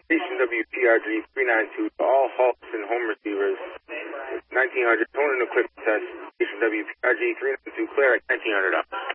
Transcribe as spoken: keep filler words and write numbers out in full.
Station W P R G three nine two to all Hawks and home receivers. nineteen hundred, tone and equipment test. Station W P R G three nine two, clear at nineteen hundred up.